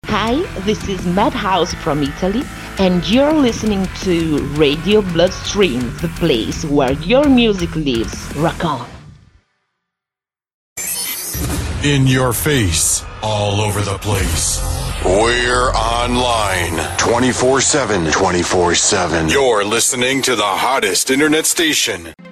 Hi, this is Madhouse from Italy, and you're listening to Radio Bloodstream, the place where your music lives. Rock on! In your face, all over the place. We're online 24/7. 24/7. You're listening to the hottest internet station.